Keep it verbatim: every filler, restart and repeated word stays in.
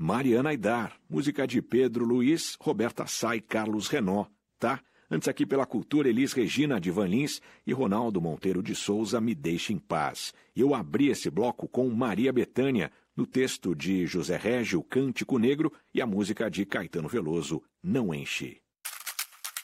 Mariana Aidar, música de Pedro Luiz, Roberta Sá e Carlos Renault, tá? Antes aqui pela Cultura, Elis Regina de Van Lins e Ronaldo Monteiro de Souza, Me Deixe em Paz. Eu abri esse bloco com Maria Bethânia, no texto de José Régio, Cântico Negro, e a música de Caetano Veloso, Não Enche.